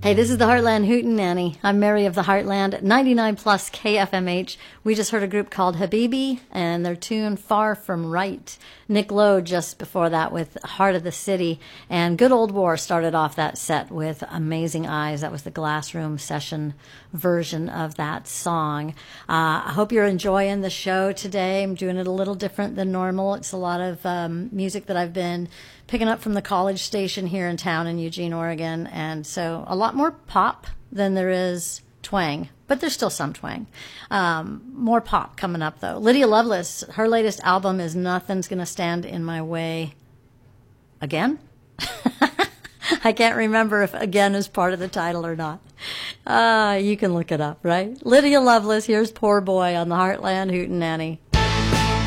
Hey, this is the Heartland Hootenanny. I'm Mary of the Heartland, 99 plus KFMH. We just heard a group called Habibi and their tune Far From Right. Nick Lowe just before that with Heart of the City. And Good Old War started off that set with Amazing Eyes. That was the Glassroom session version of that song. I hope you're enjoying the show today. I'm doing it a little different than normal. It's a lot of music that I've been picking up from the college station here in town in Eugene, Oregon. And so a lot more pop than there is twang, but there's still some twang. More pop coming up, though. Lydia Lovelace, her latest album is Nothing's Gonna Stand in My Way. Again? I can't remember if again is part of the title or not. You can look it up, right? Lydia Lovelace, here's Poor Boy on the Heartland Hootenanny.